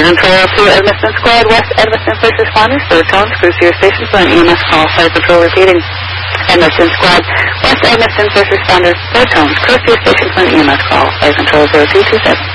control to Edmiston Squad, West Edmiston First Responders, third tones, cruise to your station for an EMS call. Fire Patrol repeating. Edmiston Squad, West Edmiston First Responders, third tones, cruise to your station for an EMS call. Fire Control 0227.